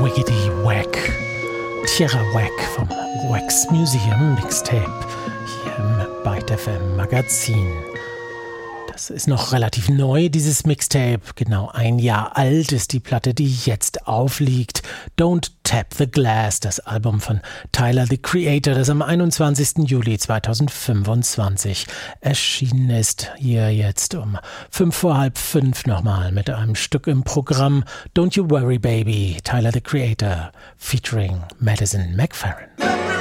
Wiggity Wack. Tierra Wack vom Wax Museum Mixtape hier im Byte FM Magazin. Das ist noch relativ neu, dieses Mixtape. Genau 1 Jahr alt ist die Platte, die jetzt aufliegt. Don't Tap the Glass, das Album von Tyler, the Creator, das am 21. Juli 2025 erschienen ist. Hier jetzt um 5:45 nochmal mit einem Stück im Programm. Don't You Worry Baby, Tyler, the Creator, featuring Madison McFerrin.